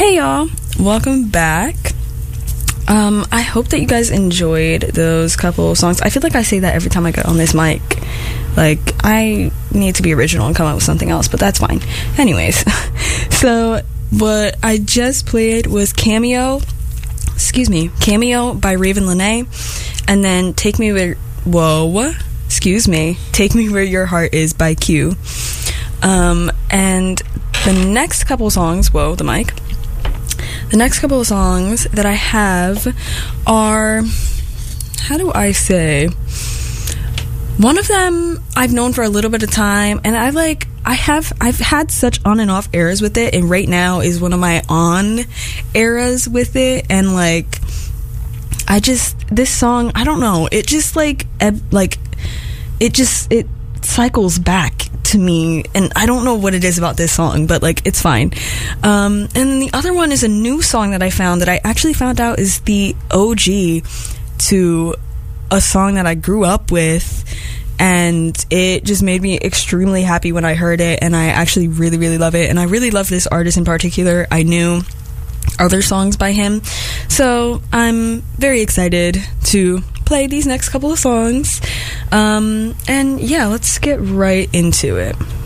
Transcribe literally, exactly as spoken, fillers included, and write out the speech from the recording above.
Hey y'all, welcome back. Um, I hope that you guys enjoyed those couple of songs. I feel like I say that every time I get on this mic. Like, I need to be original and come up with something else, but that's fine. Anyways, so what I just played was Cameo, excuse me, Cameo by Raven Lenae, and then Take Me Where, whoa, excuse me, Take Me Where Your Heart Is by Q. Um, and the next couple of songs, whoa, the mic. The next couple of songs that I have are, how do I say? One of them I've known for a little bit of time, and I like, I have, I've had such on and off eras with it, and right now is one of my on eras with it, and like, I just, this song, I don't know, it just like, eb- like, it just, it cycles back to me, and I don't know what it is about this song, but like, it's fine. Um, and then the other one is a new song that I found that I actually found out is the O G to a song that I grew up with, and it just made me extremely happy when I heard it, and I actually really, really love it, and I really love this artist in particular. I knew other songs by him, so I'm very excited to play these next couple of songs. Um, and yeah, let's get right into it.